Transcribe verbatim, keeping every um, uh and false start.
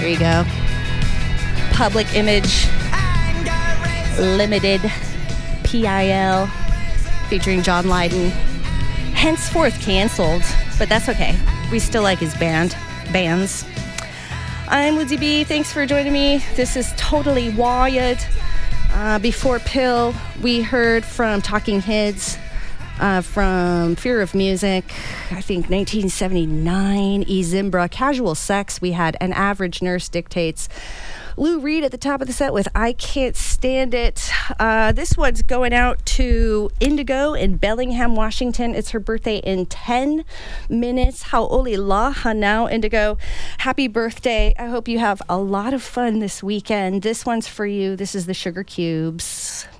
There you go. Public Image Limited, P I L, featuring John Lydon. Henceforth canceled, but that's okay. We still like his band, bands. I'm Woodsy B. Thanks for joining me. This is Totally Wired. Uh, before Pill, we heard from Talking Heads, uh, from Fear of Music, I think nineteen seventy-nine, E. Zimbra, Casual Sex. We had An Average Nurse Dictates. Lou Reed at the top of the set with I Can't Stand It. Uh, this one's going out to Indigo in Bellingham, Washington. It's her birthday in ten minutes. Hau'oli laha now, Indigo. Happy birthday. I hope you have a lot of fun this weekend. This one's for you. This is the Sugar Cubes.